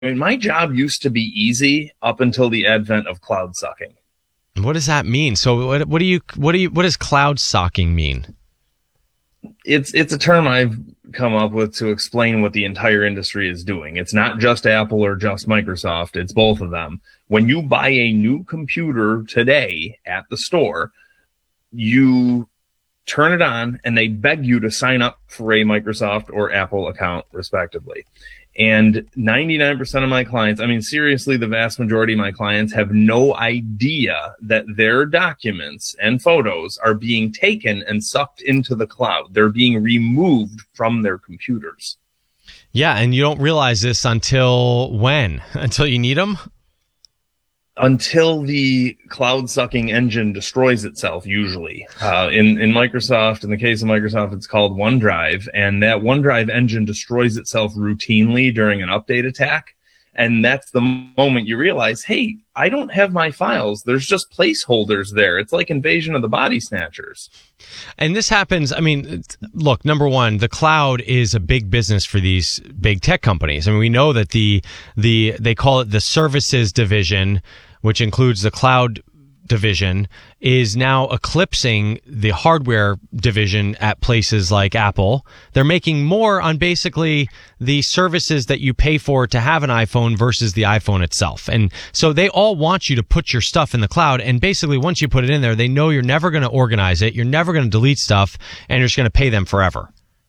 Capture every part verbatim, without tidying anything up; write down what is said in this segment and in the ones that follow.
mean, my job used to be easy up until the advent of cloud sucking. What does that mean? So what, what do you what do you what does cloud socking mean? It's it's a term I've come up with to explain what the entire industry is doing. It's not just Apple or just Microsoft. It's both of them. When you buy a new computer today at the store, you turn it on and they beg you to sign up for a Microsoft or Apple account, respectively. And ninety-nine percent of my clients, I mean, seriously, the vast majority of my clients have no idea that their documents and photos are being taken and sucked into the cloud. They're being removed from their computers. Yeah, and you don't realize this until when? Until you need them? Until the cloud sucking engine destroys itself, usually. Uh, in, in Microsoft, in the case of Microsoft, it's called OneDrive, and that OneDrive engine destroys itself routinely during an update attack. And that's the moment you realize, hey, I don't have my files. There's just placeholders there. It's like Invasion of the Body Snatchers. And this happens, I mean, look, number one, the cloud is a big business for these big tech companies. I mean, we know that the the they call it the services division, which includes the cloud division, is now eclipsing the hardware division at places like Apple. They're making more on basically the services that you pay for to have an iPhone versus the iPhone itself. And so they all want you to put your stuff in the cloud. And basically, once you put it in there, they know you're never going to organize it. You're never going to delete stuff, and you're just going to pay them forever.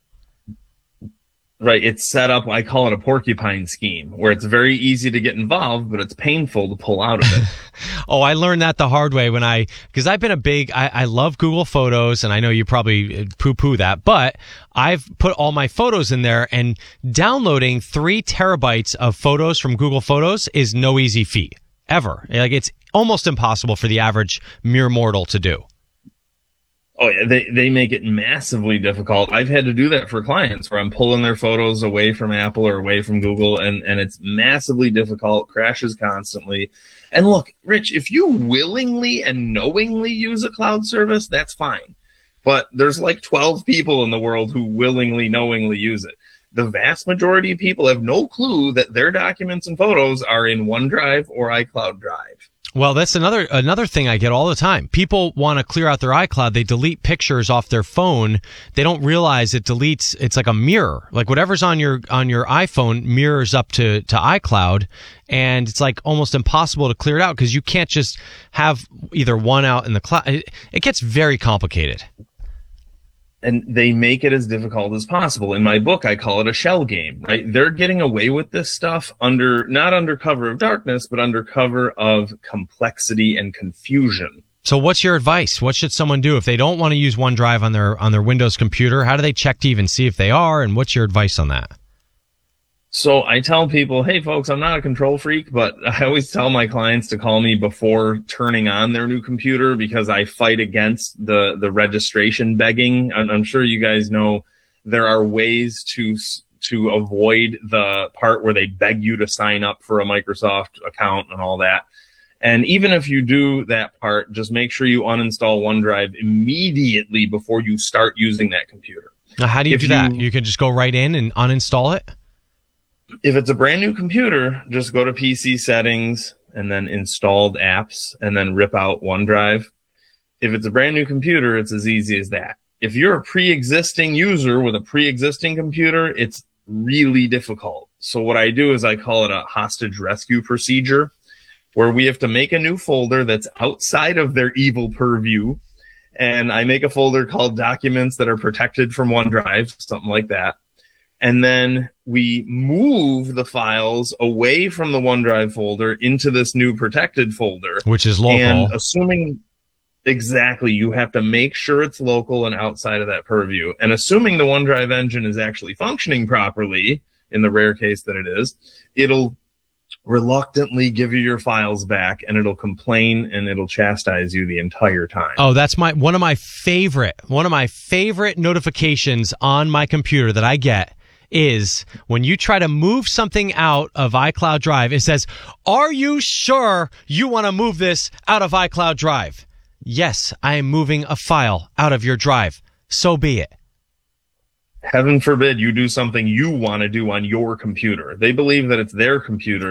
Right. It's set up, I call it a porcupine scheme, where it's very easy to get involved, but it's painful to pull out of it. Oh, I learned that the hard way when I, because I've been a big, I, I love Google Photos, and I know you probably poo-poo that, but I've put all my photos in there, and downloading three terabytes of photos from Google Photos is no easy feat, ever. Like, it's almost impossible for the average mere mortal to do. Oh, yeah, they, they make it massively difficult. I've had to do that for clients where I'm pulling their photos away from Apple or away from Google, and, and it's massively difficult, crashes constantly. And look, Rich, if you willingly and knowingly use a cloud service, that's fine. But there's like twelve people in the world who willingly, knowingly use it. The vast majority of people have no clue that their documents and photos are in OneDrive or iCloud Drive. Well, that's another another thing I get all the time. People want to clear out their iCloud. They delete pictures off their phone. They don't realize it deletes. It's like a mirror. Like whatever's on your on your iPhone mirrors up to, to iCloud, and it's like almost impossible to clear it out because you can't just have either one out in the cloud. It, it gets very complicated. And they make it as difficult as possible. In my book, I call it a shell game, right? They're getting away with this stuff under, not under cover of darkness, but under cover of complexity and confusion. So what's your advice? What should someone do if they don't want to use OneDrive on their, on their Windows computer? How do they check to even see if they are? And what's your advice on that? So I tell people, hey folks, I'm not a control freak, but I always tell my clients to call me before turning on their new computer because I fight against the, the registration begging. And I'm sure you guys know there are ways to, to avoid the part where they beg you to sign up for a Microsoft account and all that. And even if you do that part, just make sure you uninstall OneDrive immediately before you start using that computer. Now, how do you if do you, that? You can just go right in and uninstall it? If it's a brand new computer, just go to P C settings and then installed apps and then rip out OneDrive. If it's a brand new computer, it's as easy as that. If you're a pre-existing user with a pre-existing computer, it's really difficult. So what I do is I call it a hostage rescue procedure where we have to make a new folder that's outside of their evil purview. And I make a folder called documents that are protected from OneDrive, something like that. And then we move the files away from the OneDrive folder into this new protected folder. Which is local. And assuming, exactly, you have to make sure it's local and outside of that purview. And assuming the OneDrive engine is actually functioning properly, in the rare case that it is, it'll reluctantly give you your files back, and it'll complain and it'll chastise you the entire time. Oh, that's my one of my favorite, one of my favorite notifications on my computer that I get is when you try to move something out of iCloud Drive, it says, are you sure you want to move this out of iCloud Drive? Yes, I am moving a file out of your drive. So be it. heaven forbid you do something you want to do on your computer. They believe that it's their computer